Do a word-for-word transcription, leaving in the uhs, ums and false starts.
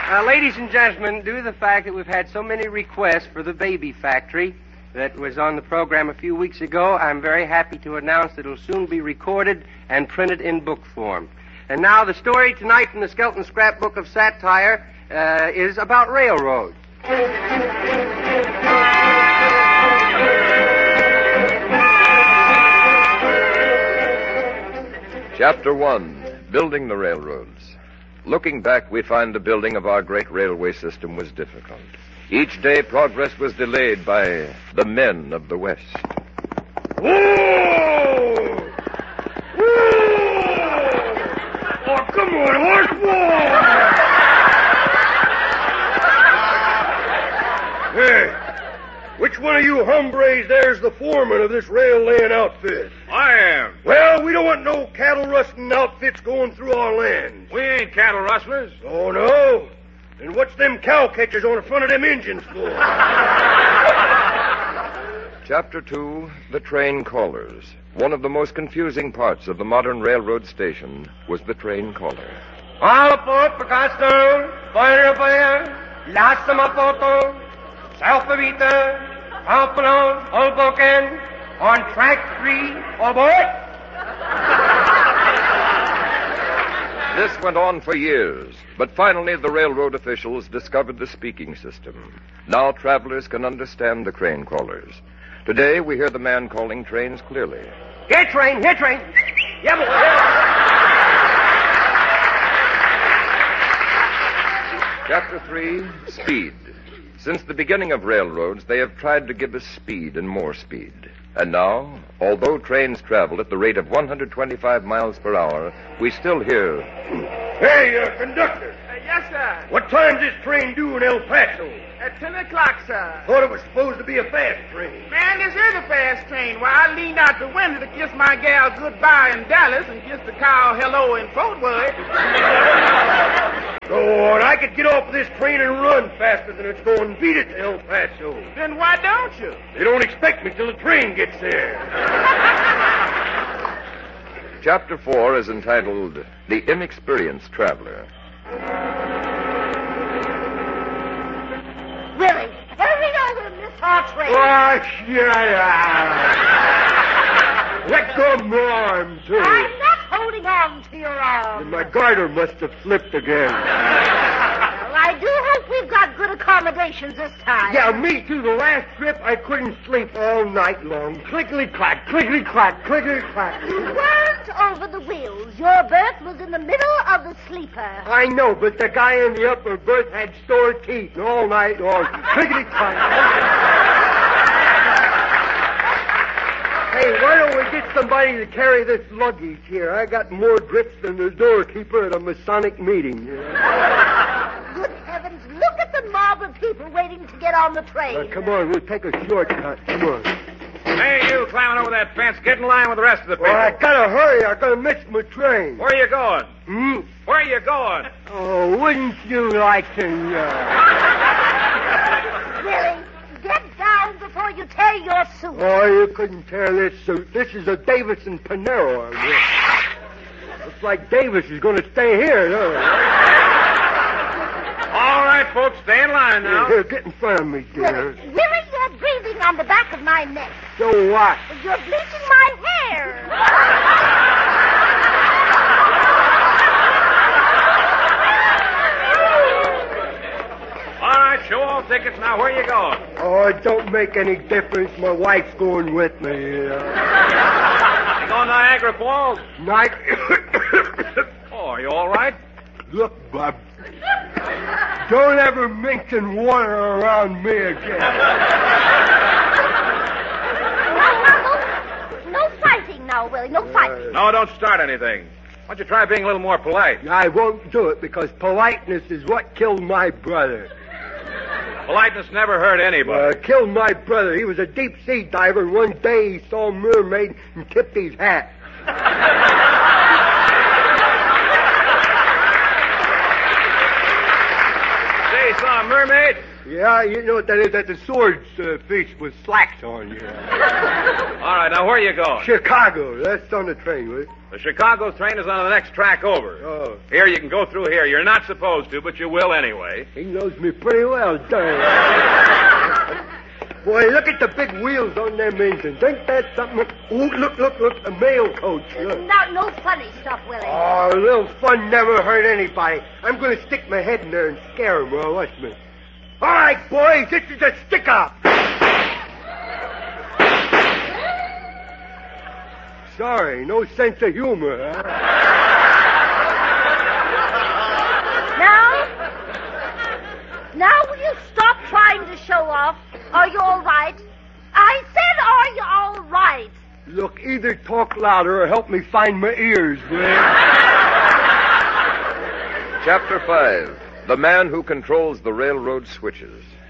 Uh, ladies and gentlemen, due to the fact that we've had so many requests for the Baby Factory that was on the program a few weeks ago, I'm very happy to announce that it'll soon be recorded and printed in book form. And now the story tonight from the Skelton Scrapbook of Satire uh, is about railroads. Chapter one, Building the Railroads. Looking back, we find the building of our great railway system was difficult. Each day, progress was delayed by the men of the West. Whoa! Whoa! Oh, come on, horse, whoa! Hey, which one of you hombres there's the foreman of this rail-laying outfit? I am. Well, we don't want no cattle-rustling outfits going through our lands. We ain't cattle rustlers. Oh, no? Then what's them cow catchers on the front of them engines for? Chapter two, The Train Callers. One of the most confusing parts of the modern railroad station was the train caller. All aboard, Picasso, fire fire, Lástima Poto, Salpavita, Pampelon, Hoboken, on track three, all aboard. This went on for years, but finally the railroad officials discovered the speaking system. Now travelers can understand the train callers. Today we hear the man calling trains clearly. Here, train, here, train. Yeah, boy. Chapter three, Speed. Since the beginning of railroads, they have tried to give us speed and more speed. And now, although trains travel at the rate of one hundred twenty-five miles per hour, we still hear... Hey, uh, conductor. Uh, yes, sir. What time's this train due in El Paso? At ten o'clock, sir. Thought it was supposed to be a fast train. Man, this is a fast train. Why, I leaned out the window to kiss my gal goodbye in Dallas and kiss the cow hello in Fort Worth. Lord, I could get off of this train and run faster than it's going and beat it to El Paso. Then why don't you? They don't expect me till the train gets there. Chapter four is entitled The Inexperienced Traveler. Willie, hurry over and miss our train. Oh, shut up. Let go of my arm, too. I'm not holding on to your arm. My garter must have slipped again. Well, I do hope we've got good accommodations this time. Yeah, me too. The last trip, I couldn't sleep all night long. Clickety-clack, clickety-clack, clickety-clack. You weren't over the wheels. Your berth was in the middle of the sleeper. I know, but the guy in the upper berth had sore teeth all night long. Clickety-clack. Hey, why don't we get somebody to carry this luggage here? I got more grips than the doorkeeper at a Masonic meeting. You know? Good heavens, look at the mob of people waiting to get on the train. Uh, come on, we'll take a shortcut. Come on. Hey, you climbing over that fence, get in line with the rest of the people. Well, I gotta hurry. I'm gonna miss my train. Where are you going? Hmm? Where are you going? Oh, wouldn't you like to know? Willie, get down before you tear your suit. Oh, you couldn't tear this suit. This is a Davison Panero. Looks like Davis is going to stay here, doesn't it? All right, folks, stay in line now. Here, get in front of me, dear. Willie, Willie, you're breathing on the back of my neck. So what? You're bleaching my hair. All right, show all tickets. Now, where are you going? Oh, it don't make any difference. My wife's going with me. You going to Niagara Falls? Night. Oh, are you all right? Look, Bob. Don't ever mention water around me again. No, no, no fighting now, Willie. No fighting. No, don't start anything. Why don't you try being a little more polite? I won't do it because politeness is what killed my brother. Politeness never hurt anybody. Uh, killed my brother. He was a deep-sea diver, and one day he saw a mermaid and tipped his hat. Say, he saw a mermaid? Yeah, you know what that is? That's a sword's uh, fish with slacks on, yeah. All right, now where are you going? Chicago. That's on the train, will you? The Chicago train is on the next track over. Oh. Here, you can go through here. You're not supposed to, but you will anyway. He knows me pretty well, darn. Boy, look at the big wheels on them engines. Ain't that something? Ooh, look, look, look, the mail coach. Look. Not no funny stuff, Willie. Oh, a little fun never hurt anybody. I'm going to stick my head in there and scare them. Well, watch me. All right, boys, this is a stick-up. Sorry, no sense of humor, huh? Now? Now will you stop trying to show off? Are you all right? I said, are you all right? Look, either talk louder or help me find my ears, Will. Chapter five. The Man Who Controls the Railroad Switches.